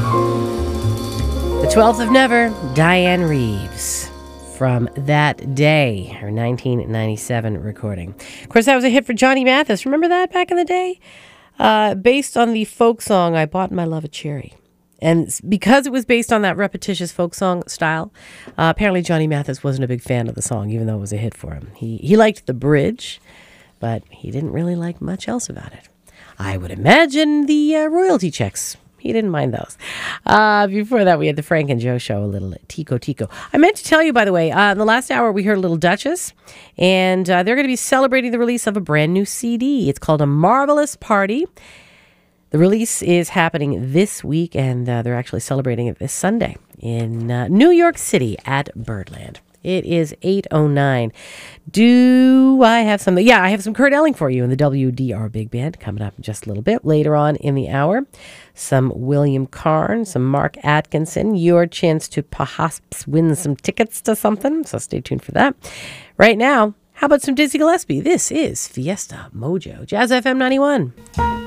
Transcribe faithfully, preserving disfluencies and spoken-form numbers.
The twelfth of Never, Diane Reeves. From That Day, her nineteen ninety-seven recording. Of course, that was a hit for Johnny Mathis. Remember that back in the day? Uh, based on the folk song, I Bought My Love a Cherry. And because it was based on that repetitious folk song style, uh, apparently Johnny Mathis wasn't a big fan of the song, even though it was a hit for him. He, he liked the bridge, but he didn't really like much else about it. I would imagine the uh, royalty checks. He didn't mind those. Uh, before that, we had the Frank and Joe Show, a little Tico Tico. I meant to tell you, by the way, uh, in the last hour, we heard Little Duchess, and uh, they're going to be celebrating the release of a brand new C D. It's called A Marvelous Party. The release is happening this week, and uh, they're actually celebrating it this Sunday in uh, New York City at Birdland. It is eight oh nine. Do I have something? Yeah, I have some Kurt Elling for you in the W D R Big Band coming up in just a little bit later on in the hour. Some William Karn, some Mark Atkinson, your chance to perhaps win some tickets to something, so stay tuned for that. Right now, how about some Dizzy Gillespie? This is Fiesta Mojo, Jazz F M ninety-one.